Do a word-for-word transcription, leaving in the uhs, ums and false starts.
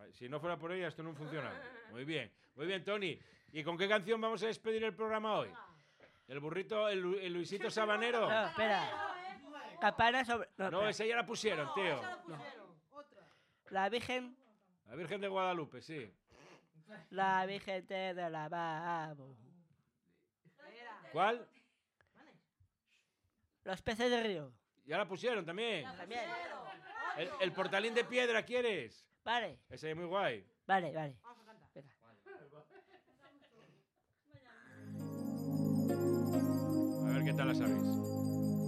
Si no fuera por ella, esto no funciona. Muy bien, muy bien, Tony. ¿Y con qué canción vamos a despedir el programa hoy? ¿El burrito, el, Lu- el Luisito Sabanero? No, espera. Campana sobre... No, No, espera. esa ya la pusieron, tío. La Virgen... La Virgen de Guadalupe, sí. La Virgen te de la lavabo. ¿Cuál? Los peces del río. Ya la pusieron también. También. El, el portalín de piedra, ¿quieres? Vale, Ese es muy guay. vale, vale. Venga. A ver qué tal la sabéis.